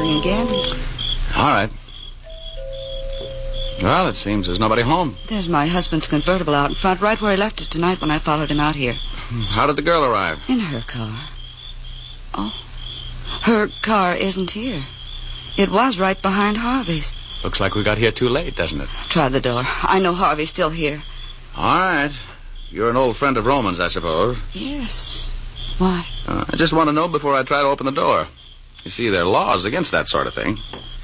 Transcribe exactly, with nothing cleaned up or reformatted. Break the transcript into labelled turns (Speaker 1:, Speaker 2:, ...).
Speaker 1: ring again.
Speaker 2: All right. Well, it seems there's nobody home.
Speaker 1: There's my husband's convertible out in front, right where he left it tonight when I followed him out here.
Speaker 2: How did the girl arrive?
Speaker 1: In her car. Oh, her car isn't here. It was right behind Harvey's.
Speaker 2: Looks like we got here too late, doesn't it?
Speaker 1: Try the door. I know Harvey's still here.
Speaker 2: All right. You're an old friend of Roman's, I suppose.
Speaker 1: Yes. Why?
Speaker 2: Uh, I just want to know before I try to open the door. You see, there are laws against that sort of thing.